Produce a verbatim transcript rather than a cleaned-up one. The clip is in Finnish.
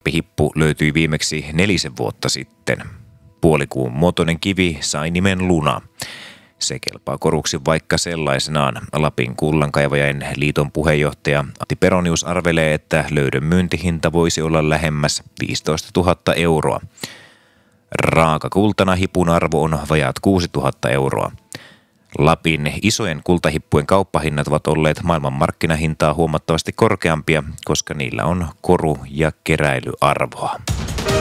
Hippu löytyi viimeksi nelisen vuotta sitten. Puolikuun muotoinen kivi sai nimen Luna. Se kelpaa koruksi vaikka sellaisenaan. Lapin Kullankaivajien liiton puheenjohtaja Antti Peronius arvelee, että löydön myyntihinta voisi olla lähemmäs viisitoistatuhatta euroa. Raakakultana hipun arvo on vajaat kuusituhatta euroa. Lapin isojen kultahippujen kauppahinnat ovat olleet maailmanmarkkinahintaa huomattavasti korkeampia, koska niillä on koru- ja keräilyarvoa.